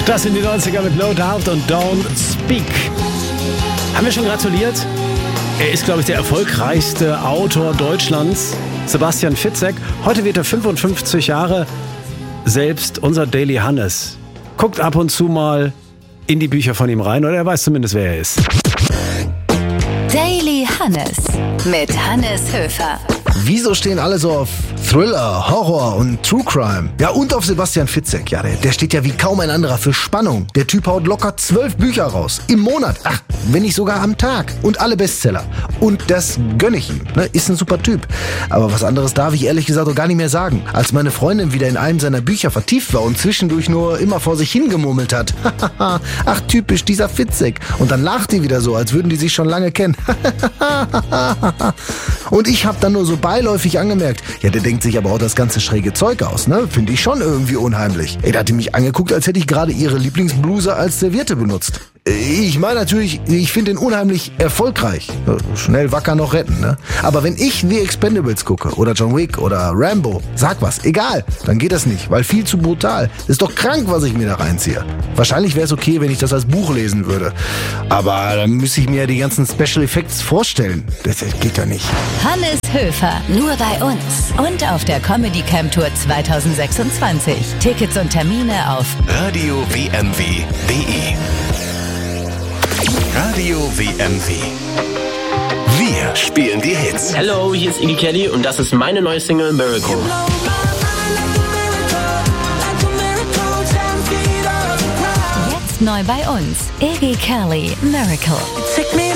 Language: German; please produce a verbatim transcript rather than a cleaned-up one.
Das sind die neunziger mit No Doubt und Don't Speak. Haben wir schon gratuliert? Er ist, glaube ich, der erfolgreichste Autor Deutschlands, Sebastian Fitzek. Heute wird er fünfundfünfzig Jahre. Selbst unser Daily Hannes guckt ab und zu mal in die Bücher von ihm rein, oder er weiß zumindest, wer er ist. Daily Hannes mit Hannes Höfer. Wieso stehen alle so auf Thriller, Horror und True Crime? Ja, und auf Sebastian Fitzek. Ja, der, der steht ja wie kaum ein anderer für Spannung. Der Typ haut locker zwölf Bücher raus. Im Monat. Ach, wenn nicht sogar am Tag. Und alle Bestseller. Und das gönne ich ihm. Ne? Ist ein super Typ. Aber was anderes darf ich ehrlich gesagt auch gar nicht mehr sagen. Als meine Freundin wieder in einem seiner Bücher vertieft war und zwischendurch nur immer vor sich hingemurmelt hat. Ach, typisch, dieser Fitzek. Und dann lacht die wieder so, als würden die sich schon lange kennen. Und ich hab dann nur so beiläufig angemerkt, ja, der denkt sich aber auch das ganze schräge Zeug aus, ne? Finde ich schon irgendwie unheimlich. Ey, da hat die mich angeguckt, als hätte ich gerade ihre Lieblingsbluse als Serviette benutzt. Ich meine natürlich, ich finde ihn unheimlich erfolgreich. Schnell wacker noch retten, ne? Aber wenn ich The Expendables gucke oder John Wick oder Rambo, sag was, egal, dann geht das nicht, weil viel zu brutal. Ist doch krank, was ich mir da reinziehe. Wahrscheinlich wäre es okay, wenn ich das als Buch lesen würde. Aber dann müsste ich mir ja die ganzen Special Effects vorstellen. Das geht ja nicht. Hannes Höfer, nur bei uns und auf der Comedy Camp Tour zwanzig sechsundzwanzig. Tickets und Termine auf radio w m w punkt d e. Radio W M W. Wir spielen die Hits. Hello, hier ist Iggy Kelly und das ist meine neue Single Miracle. Jetzt neu bei uns. Iggy Kelly, Miracle.